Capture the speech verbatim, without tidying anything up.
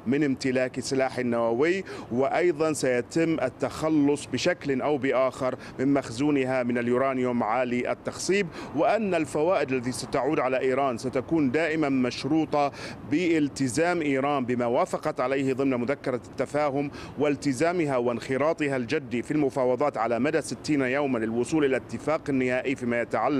من امتلاك سلاح نووي، وأيضا سيتم التخلص بشكل أو بآخر من مخزونها من اليورانيوم عالي التخصيب، وأن الفوائد التي ستعود على إيران ستكون دائما مشروطة بالتزام إيران بما وافقت عليه ضمن مذكرة التفاهم، والتزامها وانخراطها الجدي في المفاوضات على مدى ستين يوما للوصول إلى اتفاق نهائي فيما يتعلق